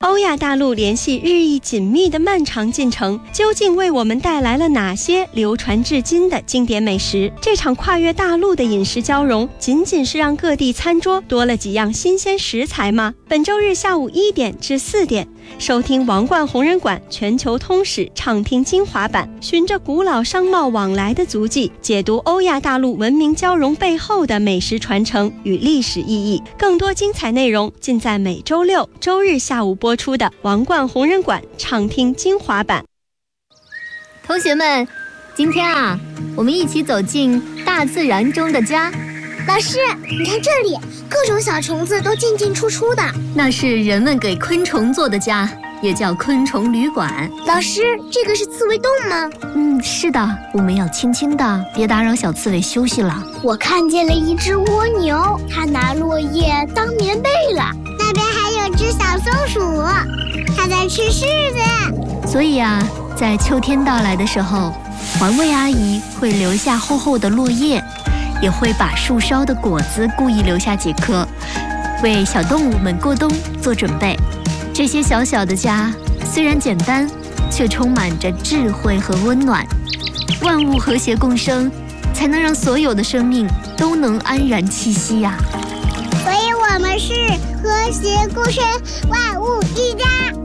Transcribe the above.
欧亚大陆联系日益紧密的漫长进程，究竟为我们带来了哪些流传至今的经典美食？这场跨越大陆的饮食交融，仅仅是让各地餐桌多了几样新鲜食材吗？本周日下午1点至4点，收听王冠红人馆全球通史畅听精华版，循着古老商贸往来的足迹，解读欧亚大陆文明交融背后的美食传承与历史意义。更多精彩内容尽在每周6、周日下午播出的王冠红人馆畅听精华版。 同学们，今天我们一起走进大自然中的家。 老师，你看这里，各种小虫子都进进出出的， 那是人们给昆虫做的家，也叫昆虫旅馆。 老师，这个是刺猬洞吗？ 是的，我们要轻轻的，别打扰小刺猬休息了。 我看见了一只蜗牛，它拿落叶当棉被了。那边还有只小松鼠，它在吃柿子。 所以在秋天到来的时候，环卫阿姨会留下厚厚的落叶，也会把树梢的果子故意留下几颗，为小动物们过冬做准备。这些小小的家虽然简单，却充满着智慧和温暖。万物和谐共生，才能让所有的生命都能安然栖息呀。 所以我们是和谐共生，万物一家。